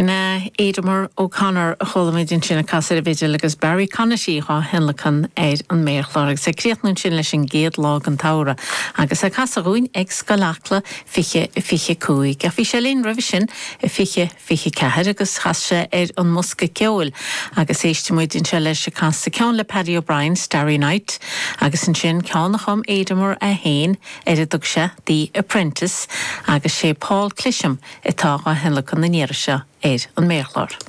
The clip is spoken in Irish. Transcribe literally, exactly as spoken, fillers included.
Finna Éadamar O'Connor a cholamidin sin a casar a beidir agus Barry Conasíá henlachan éid an méchlár sa créatnún sin leis an géad lág an taura agus a casarúin ag scolachla fiche fiche cúig a fi sé lín rah sin a fiche fiche ceir agus chaise ar an musca ceol agus éistemuidin se leis a casa cean le Paddy O'Brien Starry Night agus an sin ceannacham Éadamar a héin ar a dug se The Apprentice agus sé Paul Clisham itá a henlachan na níire se éid an méchlár.